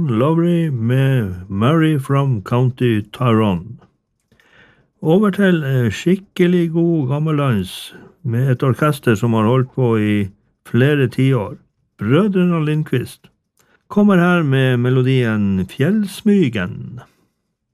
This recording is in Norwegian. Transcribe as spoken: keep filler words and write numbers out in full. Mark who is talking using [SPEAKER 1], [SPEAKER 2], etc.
[SPEAKER 1] Lowry med Mary from County Tyrone. Over til skikkelig god gammeldans med et orkester som har holdt på i flere tiår. Brødrene Lindqvist kommer her med melodien Fjellsmygen.